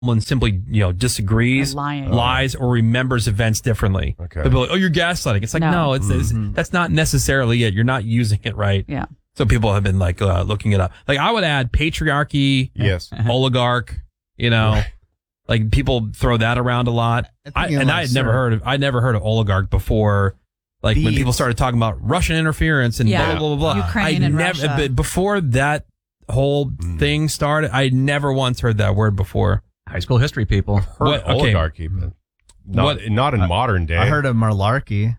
someone simply, disagrees, lies, or remembers events differently. Okay. They'll be like, "Oh, you're gaslighting." It's like, no, that's not necessarily it. You're not using it right. Yeah. So people have been looking it up. Like I would add patriarchy, Yes, oligarch. Like people throw that around a lot. I had never heard of oligarch before. Like when people started talking about Russian interference and blah blah blah blah. Ukraine and Russia. But before that whole thing started, I never once heard that word before. High school history, people. heard oligarchy, but not in modern day. I heard of malarkey.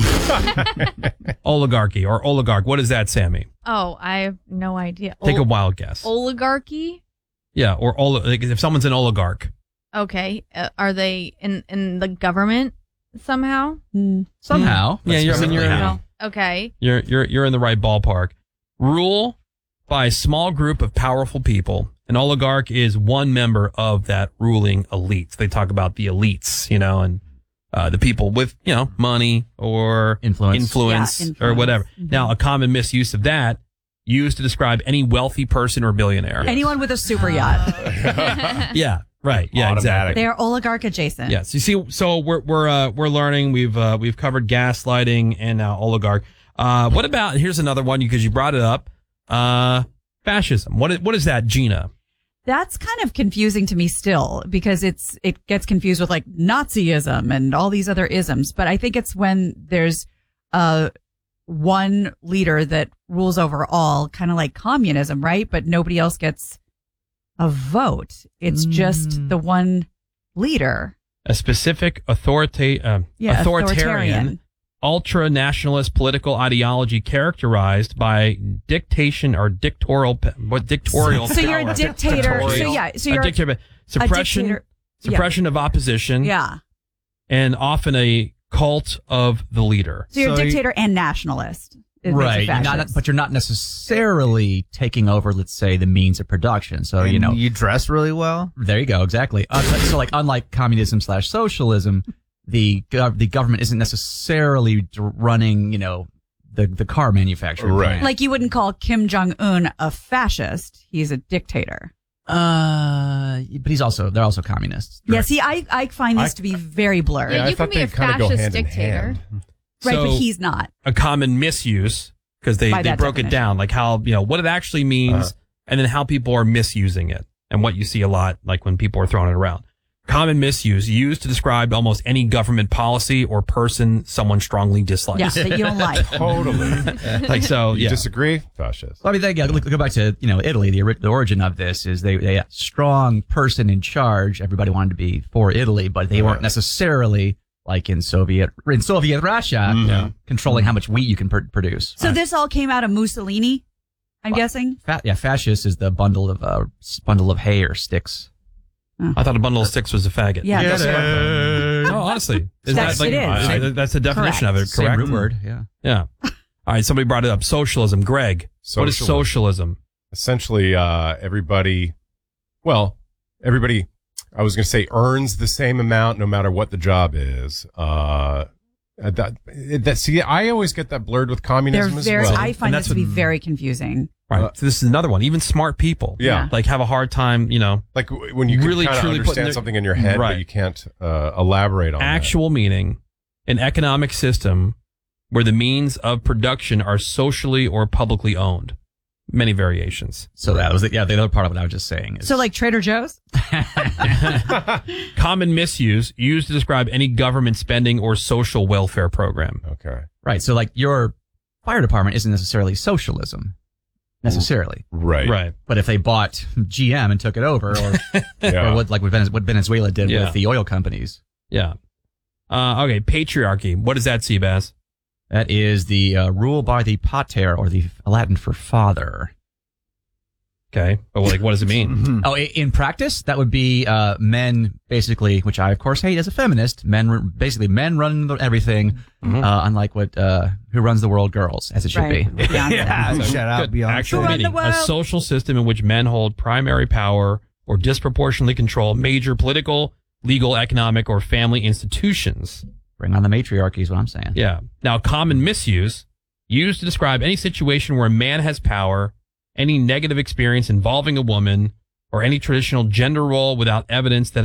Oligarchy or oligarch. What is that, Sammy? Oh, I have no idea. Take a wild guess. Oligarchy? Yeah, or if someone's an oligarch. Okay. Are they in the government somehow? Somehow. Yeah, you're Okay. You're in the right ballpark. Rule by a small group of powerful people. An oligarch is one member of that ruling elite. They talk about the elites, and the people with, money or influence or whatever. Mm-hmm. Now, a common misuse of that used to describe any wealthy person or billionaire. Anyone with a super yacht. Yeah, right. Yeah, exactly. They are oligarch adjacent. Yes. You see, so we're learning. We've covered gaslighting and now oligarch. What about, here's another one because you brought it up. Fascism. What is that, Gina? That's kind of confusing to me still because it gets confused with like Nazism and all these other isms. But I think it's when there's one leader that rules over all, kind of like communism, right? But nobody else gets a vote. It's just the one leader. A specific authoritarian, ultra-nationalist political ideology characterized by dictation or dictatorial So you're a dictator. So you're a dictator. Suppression of opposition. Yeah. And often a cult of the leader. So you're a dictator and nationalist. Right. But you're not necessarily taking over, let's say, the means of production. So, you dress really well. There you go. Exactly. So like unlike communism / socialism, the government isn't necessarily running, the car manufacturer. Right. Like you wouldn't call Kim Jong-un a fascist. He's a dictator. But they're also communists. Yeah, see, I find this to be very blurred. Yeah, you can be a fascist dictator. Right, So, but he's not. A common misuse, because they broke it down, like how, what it actually means, and then how people are misusing it, and what you see a lot, like when people are throwing it around. Common misuse, used to describe almost any government policy or person someone strongly dislikes. Yeah, that you don't like. Totally. You disagree? Fascist. Well, I mean, go back to, Italy. The origin of this is they had a strong person in charge. Everybody wanted to be for Italy, but they weren't necessarily like in Soviet Russia, controlling how much wheat you can produce. So this all came out of Mussolini, I'm guessing? Fascist is the bundle of hay or sticks. I thought a bundle of sticks was a faggot. Yeah. No, honestly. That's the definition of it, correct? Same root word, yeah. Yeah. All right, somebody brought it up. Socialism. Greg, what is socialism? Essentially, everybody, I was going to say earns the same amount no matter what the job is. See, I always get that blurred with communism as well. I find this to be very confusing. Right. So this is another one. Even smart people, like have a hard time, like when you really truly understand something in your head, but you can't elaborate on actual meaning. An economic system where the means of production are socially or publicly owned. Many variations. So that was the other part of what I was just saying. So like Trader Joe's? Common misuse used to describe any government spending or social welfare program. Okay. Right. So like your fire department isn't necessarily socialism. Necessarily. Right. But if they bought GM and took it over, or what Venezuela did with the oil companies. Yeah. Okay, patriarchy. What is that, Seabass? That is the rule by the pater, or the Latin for father. Okay, but what does it mean? In practice, that would be men, basically, which I of course hate as a feminist. Men run everything, unlike who runs the world, girls, as it should be. Shout out, Beyonce. Actual meaning: a social system in which men hold primary power or disproportionately control major political, legal, economic, or family institutions. Bring on the matriarchy is what I'm saying. Yeah. Now, common misuse used to describe any situation where a man has power, any negative experience involving a woman, or any traditional gender role without evidence that